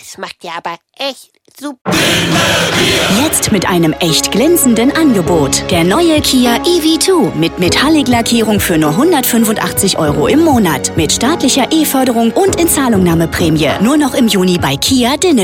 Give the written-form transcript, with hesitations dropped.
Das macht ihr aber echt super. Jetzt mit einem echt glänzenden Angebot. Der neue Kia EV2 mit Metallic-Lackierung für nur 185 € im Monat. Mit staatlicher E-Förderung und Inzahlungnahmeprämie. Nur noch im Juni bei Kia Dinne.